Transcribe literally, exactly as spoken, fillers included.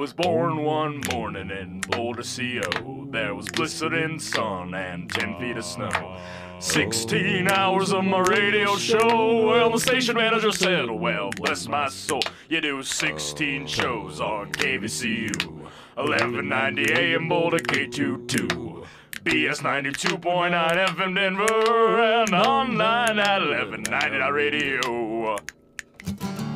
was born one morning in Boulder, C O. There was blistering sun and ten feet of snow. Sixteen hours of my radio show. Well, the station manager said, well, bless my soul, you do sixteen shows on K V C U. eleven ninety A M Boulder K twenty-two. B S ninety-two point nine F M Denver and online at eleven ninety radio.